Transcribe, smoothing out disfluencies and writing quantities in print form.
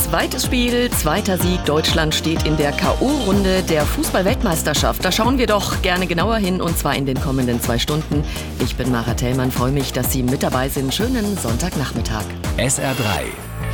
Zweites Spiel, zweiter Sieg. Deutschland steht in der K.O.-Runde der Fußball-Weltmeisterschaft. Da schauen wir doch gerne genauer hin, und zwar in den kommenden 2 Stunden. Ich bin Mara Thellmann, freue mich, dass Sie mit dabei sind. Schönen Sonntagnachmittag. SR3